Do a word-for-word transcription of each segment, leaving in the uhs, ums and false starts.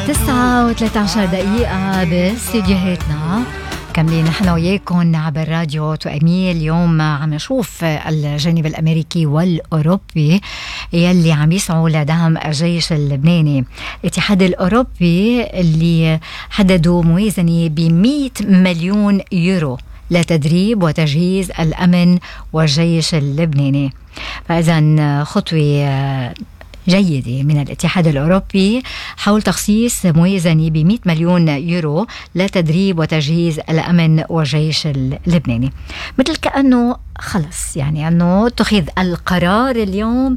تسعة وثلاثة عشر دقيقة باستديوهاتنا، كملين نحن وياكم عبر راديو تؤميل. اليوم عم نشوف الجانب الأمريكي والأوروبي يلي عم يسعوا لدعم الجيش اللبناني. الاتحاد الأوروبي اللي حددوا موازنة بمئة مليون يورو لتدريب وتجهيز الأمن والجيش اللبناني، فإذا خطوة جيدة من الاتحاد الأوروبي حول تخصيص موازنة بمئة مليون يورو لتدريب وتجهيز الأمن والجيش اللبناني. مثل كأنه خلص يعني أنه اتخذ القرار اليوم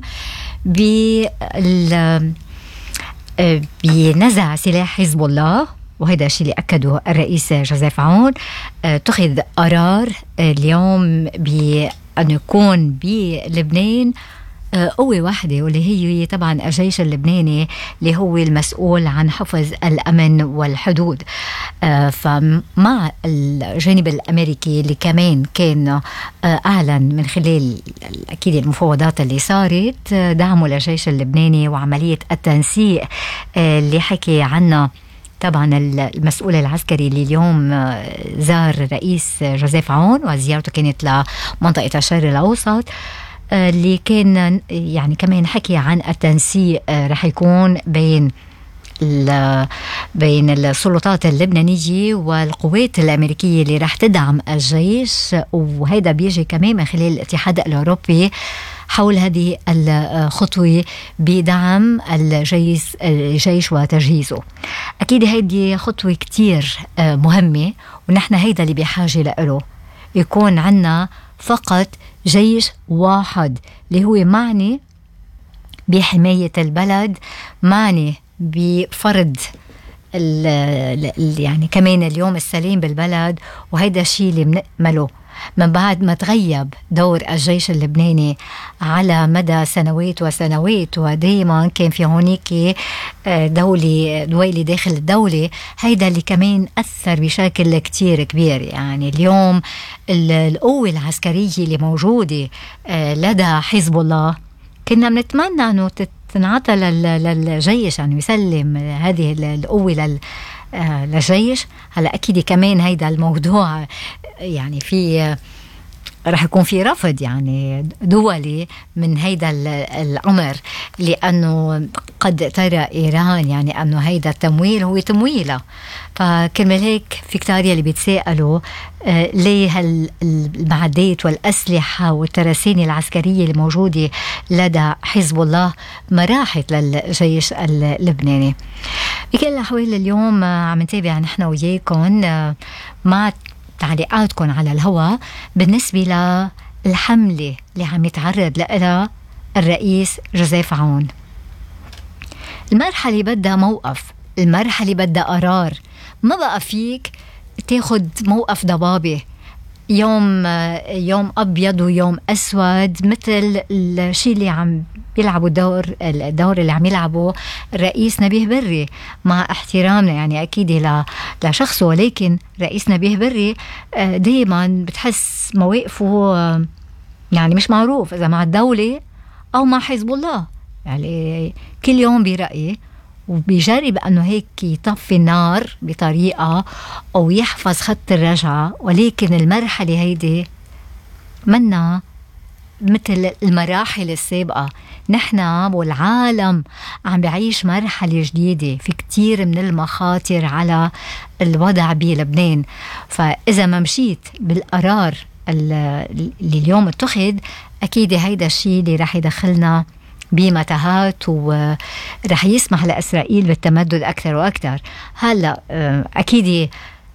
بنزع سلاح حزب الله، وهذا الشيء اللي أكده الرئيس جوزيف عون. اتخذ قرار اليوم بأن يكون بلبنان قوة واحدة، واللي هي طبعا الجيش اللبناني اللي هو المسؤول عن حفظ الأمن والحدود. فمع الجانب الأمريكي اللي كمان كان أعلن من خلال أكيد المفاوضات اللي صارت دعمه للجيش اللبناني وعملية التنسيق اللي حكي عنها طبعا المسؤول العسكري اللي اليوم زار الرئيس جوزيف عون، وزيارته كانت لمنطقة الشرق الأوسط، اللي كان يعني كمان حكي عن التنسيق رح يكون بين بين السلطات اللبنانية والقوات الأمريكية اللي رح تدعم الجيش. وهذا بيجي كمان من خلال الاتحاد الأوروبي حول هذه الخطوة بدعم الجيش الجيش وتجهيزه. أكيد هذه خطوة كتير مهمة، ونحن هيدا اللي بحاجة له، يكون عنا فقط جيش واحد اللي هو معني بحماية البلد، معني بفرض يعني كمان اليوم السلام بالبلد. وهيدا الشيء اللي بنأمله من بعد ما تغيب دور الجيش اللبناني على مدى سنوات وسنوات، ودائما كان في هونيك دولة دويلة داخل الدولة. هيدا اللي كمان أثر بشكل كتير كبير. يعني اليوم القوة العسكرية اللي موجودة لدى حزب الله كنا بنتمنى أنه تنعطى للجيش، أنه يسلم هذه القوة لل للجيش. هلا أكيد كمان هيدا الموضوع يعني في رح يكون في رفض يعني دولي من هيدا الأمر، لأنه قد ترى إيران يعني أنه هيدا التمويل هو تمويله. فكرمال هيك في كتار اللي بيتساءلوا آه ليه هالمعدات والأسلحة والتراسين العسكرية اللي موجودة لدى حزب الله ما راحت للجيش اللبناني. بكل الأحوال اليوم عم نتابع نحن وياكم آه مع تعليقاتكم على الهواء بالنسبة للحملة اللي عم يتعرض لها الرئيس جوزيف عون. المرحلة بدها موقف، المرحلة بدها قرار. ما بقى فيك تاخد موقف ضبابي، يوم يوم أبيض ويوم أسود، مثل الشيء اللي عم بيلعبوا الدور الدور اللي عم يلعبه الرئيس نبيه بري. مع احترامنا يعني أكيد لشخصه، ولكن رئيس نبيه بري دايما بتحس مواقفه يعني مش معروف إذا مع الدولة أو مع حزب الله. يعني كل يوم برأيه، وبيجرب أنه هيك يطفي النار بطريقة أو يحفظ خط الرجعة. ولكن المرحلة هيدي منا مثل المراحل السابقة. نحن والعالم عم بعيش مرحلة جديدة، في كتير من المخاطر على الوضع بلبنان. فإذا ما مشيت بالقرار اللي اليوم اتخذ، أكيد هيدا الشيء اللي رح يدخلنا بمتاهات ورح يسمح لإسرائيل بالتمدد أكثر وأكثر. هلأ أكيد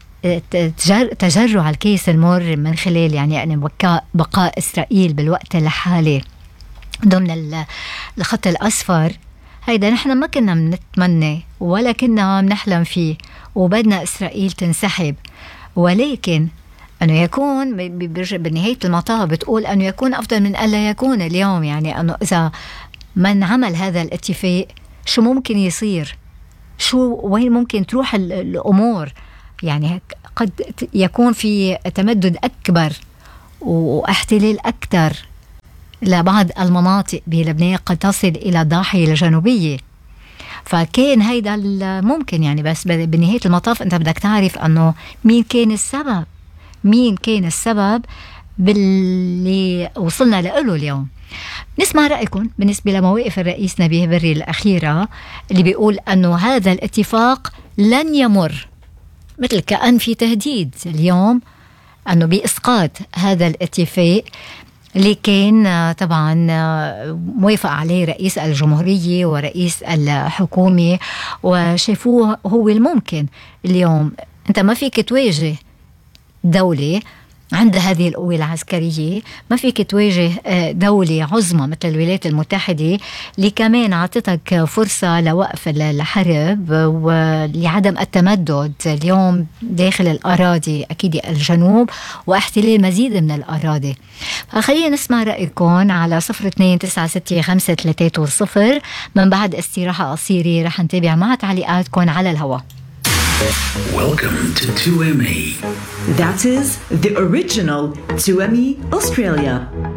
تجرع الكيس المر من خلال يعني يعني بقاء, بقاء إسرائيل بالوقت الحالي ضمن الخط الأصفر. هيدا نحن ما كنا بنتمنى ولا كنا بنحلم فيه، وبدنا إسرائيل تنسحب. ولكن أنه يكون بنهاية المطاف بتقول أنه يكون أفضل من ألا يكون اليوم. يعني أنه إذا من عمل هذا الاتفاق شو ممكن يصير، شو وين ممكن تروح الأمور. يعني قد يكون في تمدد أكبر واحتلال أكثر لبعض المناطق بلبنان، قد تصل إلى الضاحية الجنوبية. فكان هيدا الممكن يعني. بس بنهاية المطاف أنت بدك تعرف أنه مين كان السبب، مين كان السبب باللي وصلنا له اليوم. نسمع رأيكم بالنسبة لمواقف الرئيس نبيه بري الأخيرة اللي بيقول أنه هذا الاتفاق لن يمر، مثل كأن في تهديد اليوم أنه بإسقاط هذا الاتفاق اللي كان طبعا موافق عليه رئيس الجمهورية ورئيس الحكومة، وشافوه هو الممكن. اليوم أنت ما فيك تواجه دولة عند هذه القوة العسكرية، ما فيك تواجه دولة عظمى مثل الولايات المتحدة اللي كمان عطتك فرصة لوقف الحرب ولعدم التمدد اليوم داخل الأراضي أكيد الجنوب واحتلال مزيد من الأراضي. فخلينا نسمع رأيكم على صفر اثنين تسعة ستة خمسة ثلاثة صفر. من بعد استراحة قصيرة رح نتابع مع تعليقاتكم على الهواء. Welcome to two M E. That is the original two M E Australia.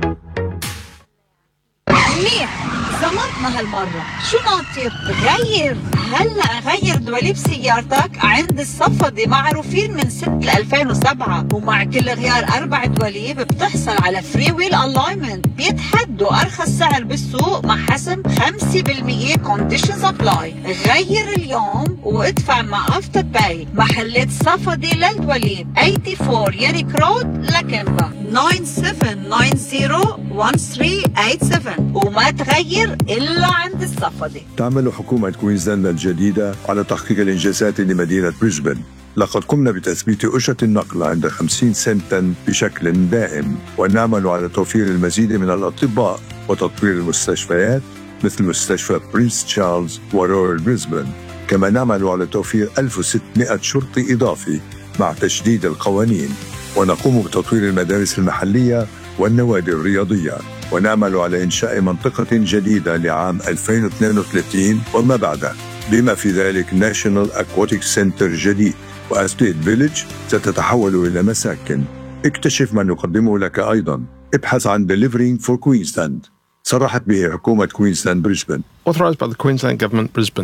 منيح زمطنا هالمرة. شو ناطر؟ غير هلا غير دواليب سيارتك عند الصفدي، معروفين من ستة ألفين وسبعة، ومع كل غيار أربع دواليب بتحصل على فري ويل ألاينمنت، بيتحدوا أرخص سعر بالسوق مع حسم خمسة بالمية كونديشنز أبلاي. غير اليوم وادفع مع أفتر باي. محلات صفدي للدواليب أربعة وثمانين يريك رود لكنبا تسعة سبعة تسعة صفر واحد ثلاثة ثمانية سبعة، وما تغير إلا عند الصفدي. تعمل حكومة كوينزلاند الجديدة على تحقيق الإنجازات لمدينة بريسبن. لقد قمنا بتثبيت أجرة النقل عند خمسين سنتا بشكل دائم، ونعمل على توفير المزيد من الأطباء وتطوير المستشفيات مثل مستشفى برنس تشارلز ورويال بريسبن. كما نعمل على توفير ألف وستمائة شرطي إضافي مع تشديد القوانين، ونقوم بتطوير المدارس المحلية والنوادي الرياضية، ونعمل على إنشاء منطقة جديدة لعام ألفين واثنين وثلاثين وما بعده، بما في ذلك ناشونال أكواتيك سنتر جديد وأستيت فيليج ستتحول إلى مساكن. اكتشف ما نقدمه لك أيضا. ابحث عن Delivering for Queensland. صرحت به حكومة كوينزلاند بريسبن. Authorized by the Queensland Government, Brisbane.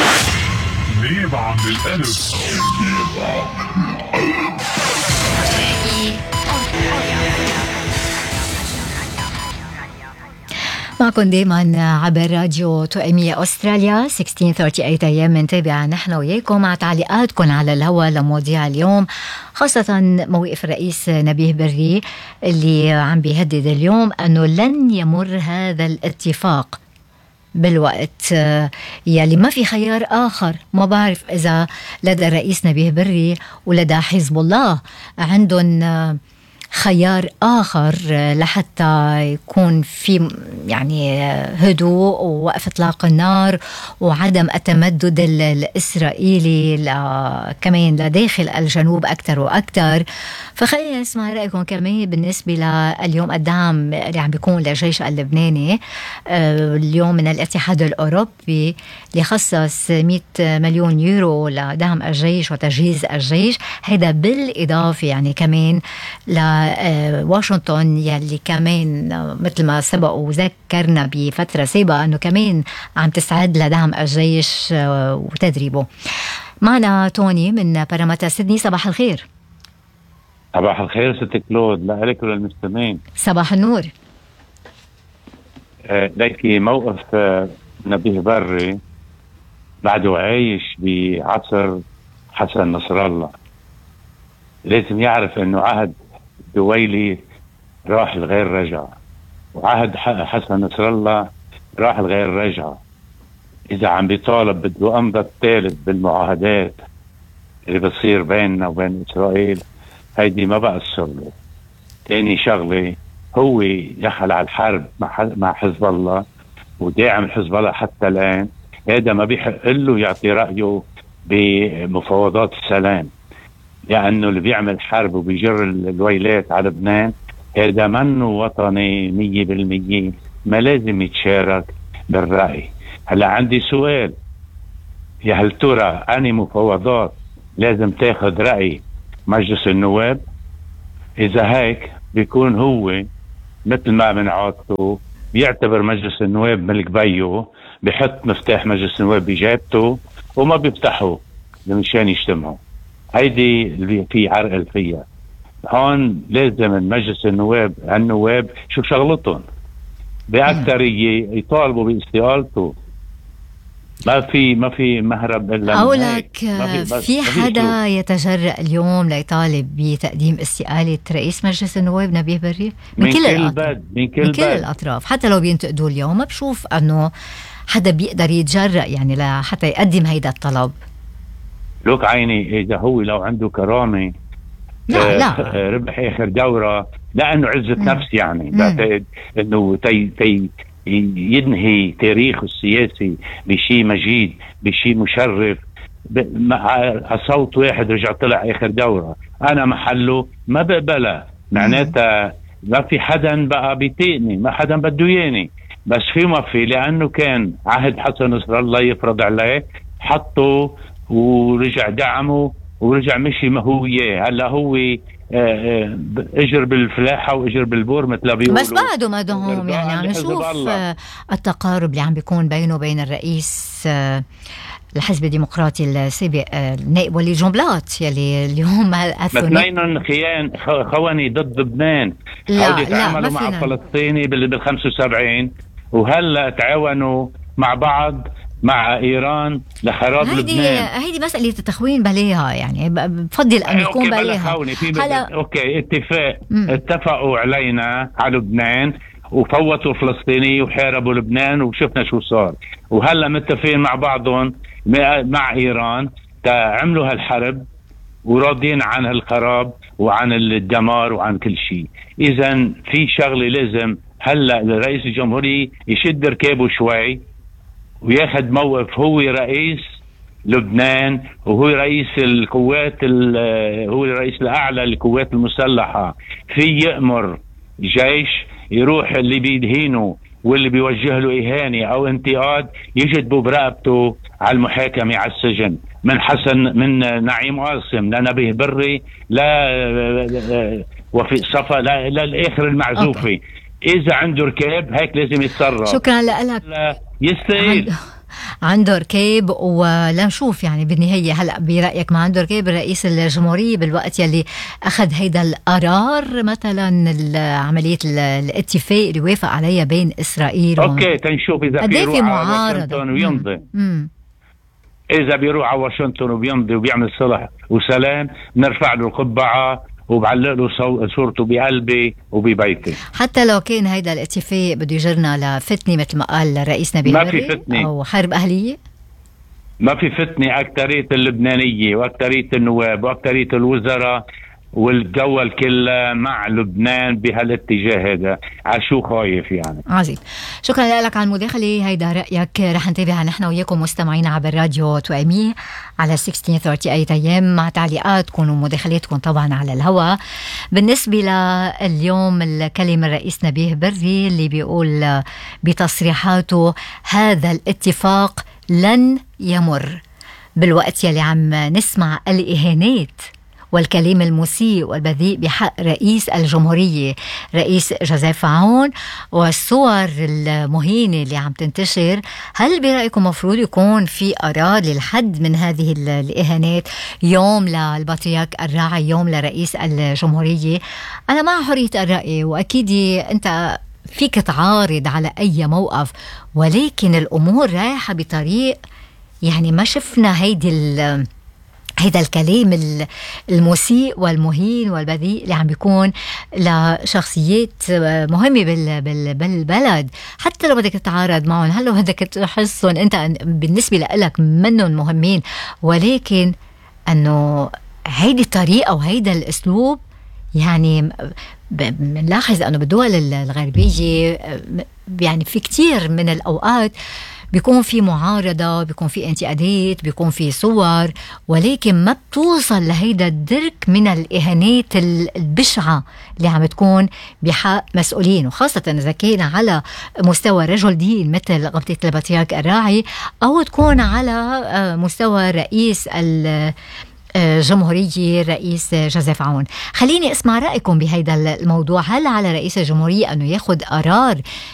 معكم دايما عبر راديو توأمية أستراليا ستة عشر ثلاثة وثلاثين أيام منتابع نحن وياكم مع تعليقاتكم على الهواء لمواضيع اليوم، خاصة موقف الرئيس نبيه بري اللي عم بيهدد اليوم أنه لن يمر هذا الاتفاق بالوقت يلي ما في خيار آخر. ما بعرف إذا لدى الرئيس نبيه بري ولدى حزب الله عندهم خيار آخر لحتى يكون في يعني هدوء ووقف إطلاق النار وعدم التمدد الإسرائيلي كمان لداخل الجنوب أكثر وأكثر. فخلينا نسمع رأيكم كمان بالنسبة لليوم الدعم اللي عم بيكون للجيش اللبناني اليوم من الاتحاد الأوروبي اللي خصص مئة مليون يورو لدعم الجيش وتجهيز الجيش. هذا بالإضافة يعني كمان ل واشنطن يلي كمان مثل ما سبق وذكرنا بفترة سابقة أنه كمان عم تسعد لدعم الجيش وتدريبه. معنا توني من بارامتا سيدني. صباح الخير. صباح الخير ست كلود، لك وللمستمعين صباح النور. آه لكي موقف آه نبيه بري بعده عايش بعصر حسن نصر الله. لازم يعرف أنه عهد دويلي راح الغير رجع، وعهد حسن نصر الله راح الغير رجع. إذا عم بيطالب بده أمضى الثالث بالمعاهدات اللي بتصير بيننا وبين إسرائيل، هيدي ما بقى الشغلة. تاني شغلة، هو دخل على الحرب مع حزب الله وداعم حزب الله حتى الآن. هذا ما بيحق له يعطي رأيه بمفاوضات السلام، لأنه اللي بيعمل حرب وبيجر الويلات على لبنان هذا منه وطني مية بالمية، ما لازم يتشارك بالرأي. هلا عندي سؤال، يا هل ترى أني مفاوضات لازم تاخد رأي مجلس النواب؟ إذا هيك بيكون هو مثل ما من عادته بيعتبر مجلس النواب ملك بيو، بحط مفتاح مجلس النواب بجيبته وما بيفتحه مشان يجتمعوا. هيدي اللي في عرقل فيها. هون لازم المجلس النواب النواب شو شغلتهم بأكثرية يطالبوا باستقالته. ما في ما في مهرب الا أقول لك في, في حدا يتجرأ اليوم ليطالب بتقديم استقالة رئيس مجلس النواب نبيه بري من, من كل, كل الأطراف من كل, من كل الأطراف، حتى لو بينتقدوا اليوم ما بشوف أنه حدا بيقدر يتجرأ يعني لحتى يقدم هيدا الطلب. لوك عيني إذا هو لو عنده كرامة لا آه لا ربح آخر دورة، لأنه عزة مم. نفس يعني بعتقد أنه تي تي ينهي تاريخه السياسي بشيء مجيد بشيء مشرف مع صوت واحد رجع طلع آخر دورة. أنا محله ما بقبلها، معناتها ما في حدا بقى بيطيقني، ما حدا بده ياني، بس في ما في لأنه كان عهد حسن نصر الله يفرض عليه حطه ورجع دعمه ورجع مشي ما هو اياه. هلا هو اجر بالفلاحه واجر بالبور مثل بيقولوا، بس بعده ما دهم يعني عم نشوف التقارب اللي عم بيكون بينه وبين الرئيس الحزب الديمقراطي السابق النائب وليد جنبلاط يلي اليوم مثلين خيان خواني ضد لبنان. لا لا تعاملوا مع الفلسطيني بال خمسة وسبعين وهلا تعاونوا مع بعض مع إيران لخراب هيدي لبنان. هيدي مسألة تخوين بليها يعني، بفضل أن يكون بليها. هلا أوكي اتفاق م. اتفقوا علينا على لبنان وفوتوا الفلسطيني وحاربوا لبنان وشفنا شو صار، وهلا متفقين مع بعضهم مع إيران تعملوا هالحرب وراضين عن هالخراب وعن الدمار وعن كل شيء. إذن في شغلة لازم هلا الرئيس الجمهوري يشد ركابه شوي وياخد موقف. هو رئيس لبنان وهو رئيس القوات هو الرئيس الأعلى للقوات المسلحة، في يأمر جيش يروح اللي بيدهينه واللي بيوجه له إهانة أو انتقاد يجدبوا برقبته على المحاكمة على السجن، من حسن من نعيم قاسم لنبيه بري لا وفي صفا لا للآخر المعزوفة. أوكي. إذا عنده ركاب هيك لازم يتصرف. شكرا لك. يستاهل عنده ركاب ولا نشوف يعني بالنهاية. هلأ برأيك ما عنده ركاب الرئيس الجمهورية بالوقت يلي أخذ هيدا القرار مثلا عملية الاتفاق اللي وافق عليها بين إسرائيل أوكي تنشوف إذا في في معارضة ويمضي. إذا بيروح على واشنطن وبيمضي وبيعمل صلح وسلام نرفع له القبعة وبعلق له صورته بقلبي وببيتي. حتى لو كان هيدا الاتفاق بده يجرنا لفتنة مثل ما قال الرئيس نبيه ما في فتنة أو حرب أهلية، ما في فتنة. أكترية اللبنانية وأكترية النواب وأكترية الوزراء والدول كلها مع لبنان بهالاتجاه هذا. عشو خايف يعني. عظيم. شكرا لك على المداخلة. هيدا رأيك رح نتابع نحن وياكم مستمعين عبر راديو تو ام اي على ستة عشر ثلاثين ايام مع تعليقاتكم ومداخلاتكم طبعا على الهواء. بالنسبة لليوم الكلمة الرئيس نبيه بري اللي بيقول بتصريحاته هذا الاتفاق لن يمر، بالوقت يلي عم نسمع الإهانات والكلام المسيء والبذيء بحق رئيس الجمهورية رئيس جوزيف عون والصور المهينة اللي عم تنتشر. هل برأيكم مفروض يكون في قرار للحد من هذه الإهانات، يوم للبطريرك الراعي يوم لرئيس الجمهورية؟ أنا مع حرية الرأي وأكيد أنت فيك تعارض على أي موقف، ولكن الأمور رايحة بطريق يعني ما شفنا هيدي هيدا الكلام المسيء والمهين والبذيء اللي عم بيكون لشخصيات مهمة بالبلد. حتى لو بدك تتعارض معهم، هل لو بدك تحسن انت بالنسبة لك منهم مهمين، ولكن انه هيدي الطريقة وهيدا الاسلوب يعني بنلاحظ انه بالدول الغربية يعني في كتير من الاوقات بيكون في معارضة، بيكون في انتقادات، بيكون في صور، ولكن ما بتوصل لهيدا الدرك من الإهانات البشعة اللي عم تكون بحق مسؤولين، وخاصة إذا كان على مستوى رجل دين مثل غبطة البطريرك الراعي أو تكون على مستوى رئيس الجمهورية رئيس جوزيف عون. خليني اسمع رأيكم بهيدا الموضوع. هل على رئيس الجمهورية أنه ياخد قرار